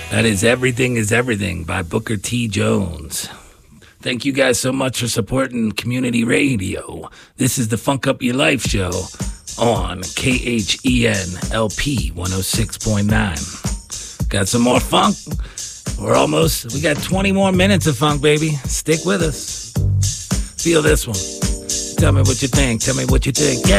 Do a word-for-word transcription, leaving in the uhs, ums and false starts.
That is Everything is Everything by Booker T. Jones. Thank you guys so much for supporting community radio. This is the Funk Up Your Life show on K H E N L P one oh six point nine. Got some more funk? We're almost, we got twenty more minutes of funk, baby. Stick with us. Feel this one. Tell me what you think. Tell me what you think. Yeah.